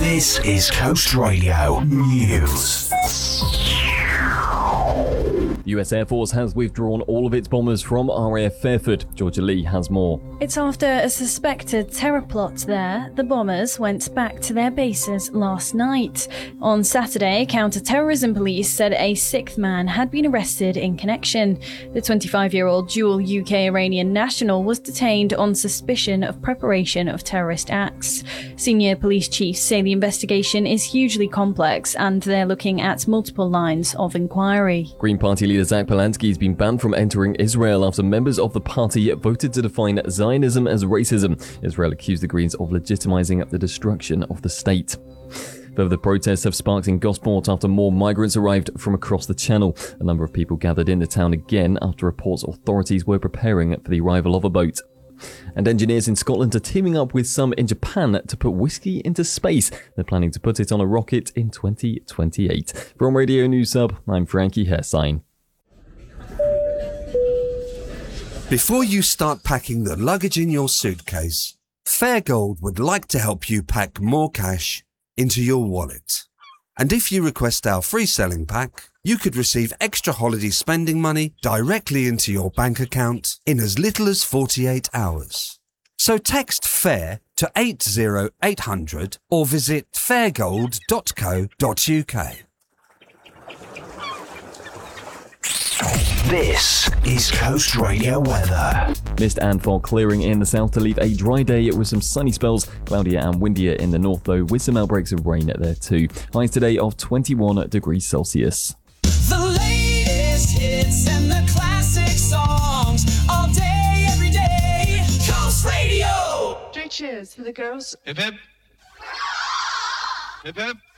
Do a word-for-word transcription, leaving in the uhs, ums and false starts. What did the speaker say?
This is Coast Radio News. U S Air Force has withdrawn all of its bombers from R A F Fairford. Georgia Lee has more. It's after a suspected terror plot there. The bombers went back to their bases last night. On Saturday, counter-terrorism police said a sixth man had been arrested in connection. The twenty-five-year-old dual U K-Iranian national was detained on suspicion of preparation of terrorist acts. Senior police chiefs say the investigation is hugely complex and they're looking at multiple lines of inquiry. Green Party leader Zach Polansky has been banned from entering Israel after members of the party voted to define Zionism as racism. Israel accused the Greens of legitimizing the destruction of the state. Further protests have sparked in Gosport after more migrants arrived from across the Channel. A number of people gathered in the town again after reports authorities were preparing for the arrival of a boat. And engineers in Scotland are teaming up with some in Japan to put whiskey into space. They're planning to put it on a rocket in twenty twenty-eight. From Radio News Sub, I'm Frankie Hersign. Before you start packing the luggage in your suitcase, Fairgold would like to help you pack more cash into your wallet. And if you request our free selling pack, you could receive extra holiday spending money directly into your bank account in as little as forty-eight hours. So text FAIR to eight zero eight hundred or visit fairgold dot co dot uk. This is Coast Radio weather. Mist and fog clearing in the south to leave a dry day with some sunny spells, cloudier and windier in the north though, with some outbreaks of rain there too. Highs today of twenty-one degrees Celsius. The latest hits and the classic songs all day, every day. Coast Radio. Three cheers for the girls. Hip hip. Hip hip.